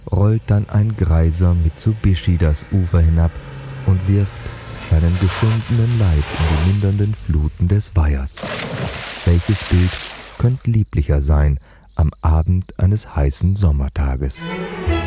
rollt dann ein greiser Mitsubishi das Ufer hinab und wirft seinen geschundenen Leib in die mindernden Fluten des Weihers. Welches Bild könnte lieblicher sein am Abend eines heißen Sommertages?